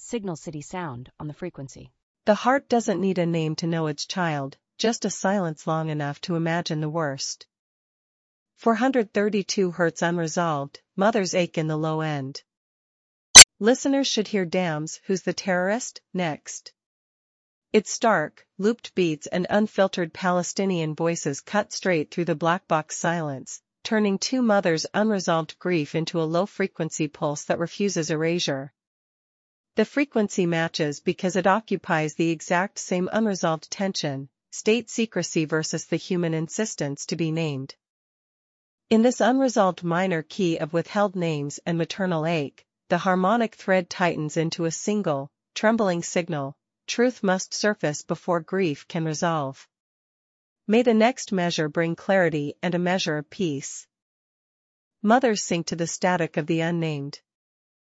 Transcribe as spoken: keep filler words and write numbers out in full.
Signal City Sound on the frequency. The heart doesn't need a name to know its child, just a silence long enough to imagine the worst. four hundred thirty-two hertz unresolved, mother's ache in the low end. Listeners should hear Dams, Who's the Terrorist? Next. Its stark, looped beats and unfiltered Palestinian voices cut straight through the black box silence, turning two mothers' unresolved grief into a low-frequency pulse that refuses erasure. The frequency matches because it occupies the exact same unresolved tension, state secrecy versus the human insistence to be named. In this unresolved minor key of withheld names and maternal ache, the harmonic thread tightens into a single, trembling signal: truth must surface before grief can resolve. May the next measure bring clarity and a measure of peace. Mothers sink to the static of the unnamed.